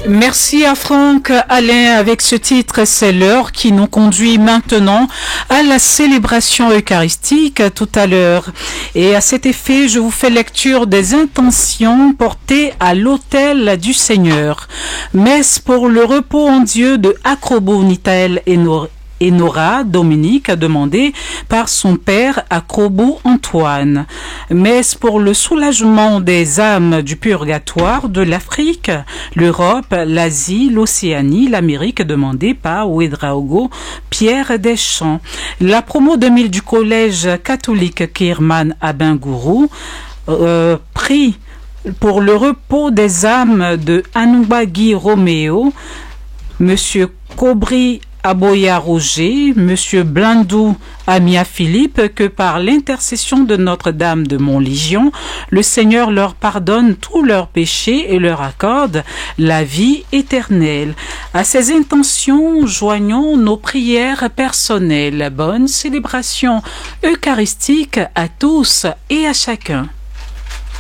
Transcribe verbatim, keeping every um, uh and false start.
Merci à Franck Alain avec ce titre, c'est l'heure qui nous conduit maintenant à la célébration eucharistique tout à l'heure. Et à cet effet, je vous fais lecture des intentions portées à l'autel du Seigneur. Messe pour le repos en Dieu de Acrobo Nitael et Nor et Nora Dominique, demandée par son père Acrobo Antoine. Messe pour le soulagement des âmes du purgatoire de l'Afrique, l'Europe, l'Asie, l'Océanie, l'Amérique, demandée par Ouedraogo Pierre Deschamps. La promo deux mille du collège catholique Kirman à Bingourou, euh, prie pour le repos des âmes de Anoubagui Roméo, Monsieur Cobry Aboya Roger, Monsieur Blandou Amia Philippe, que par l'intercession de Notre-Dame de Montlégion, le Seigneur leur pardonne tous leurs péchés et leur accorde la vie éternelle. À ces intentions, joignons nos prières personnelles. Bonne célébration eucharistique à tous et à chacun.